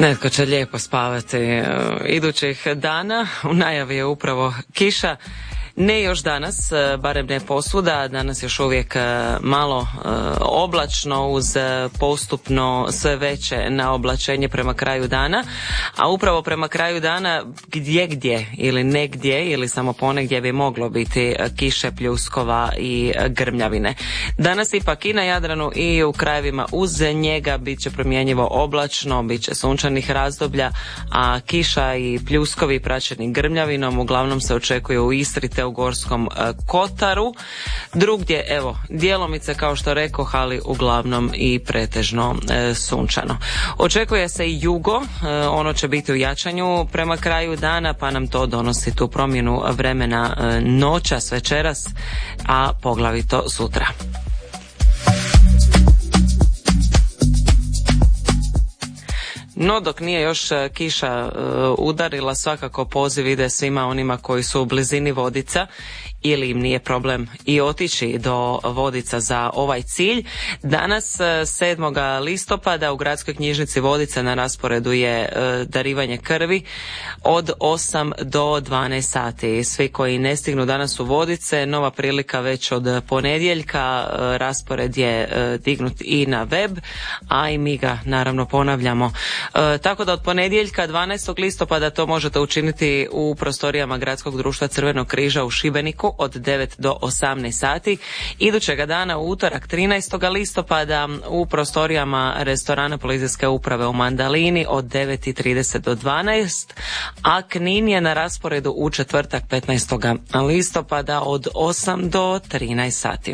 Netko će lijepo spavati idućih dana. U najavi je upravo kiša. Ne još danas, barem ne posvuda, danas još uvijek malo oblačno uz postupno sve veće naoblačenje prema kraju dana, a upravo prema kraju dana gdje ili negdje ili samo ponegdje bi moglo biti kiše, pljuskova i grmljavine. Danas ipak i na Jadranu i u krajevima uz njega bit će promjenjivo oblačno, bit će sunčanih razdoblja, a kiša i pljuskovi praćeni grmljavinom uglavnom se očekuju u Istri te u Gorskom Kotaru. Drugdje, evo, djelomice kao što rekoh, ali uglavnom i pretežno sunčano. Očekuje se i jugo, ono će biti u jačanju prema kraju dana, pa nam to donosi tu promjenu vremena noćas, večeras, a poglavito sutra. No, dok nije još kiša udarila, svakako poziv ide svima onima koji su u blizini Vodica ili im nije problem i otići do Vodica za ovaj cilj. Danas 7. listopada u Gradskoj knjižnici Vodica na rasporedu je darivanje krvi od 8 do 12 sati. Svi koji ne stignu danas u Vodice, nova prilika već od ponedjeljka, raspored je dignut i na web, a i mi ga naravno ponavljamo. Tako da od ponedjeljka 12. listopada to možete učiniti u prostorijama Gradskog društva Crvenog križa u Šibeniku od 9 do 18 sati. Idućega dana u utorak 13. listopada u prostorijama restorana Policijske uprave u Mandalini od 9:30 do 12, a Knin je na rasporedu u četvrtak 15. listopada od 8 do 13 sati.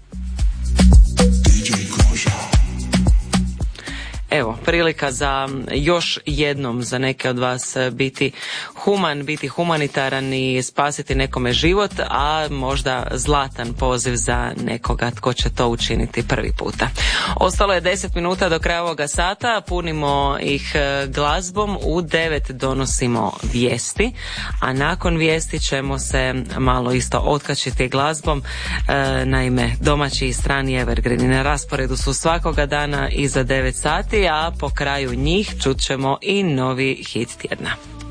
Evo, prilika za još jednom za neke od vas biti human, biti humanitaran i spasiti nekome život, a možda zlatan poziv za nekoga tko će to učiniti prvi puta. Ostalo je 10 minuta do kraja ovoga sata, punimo ih glazbom, u 9 donosimo vijesti, a nakon vijesti ćemo se malo isto otkačiti glazbom. Naime, domaći i strani evergreeni na rasporedu su svakoga dana iza 9 sati, a po kraju njih čut ćemo i novi hit tjedna.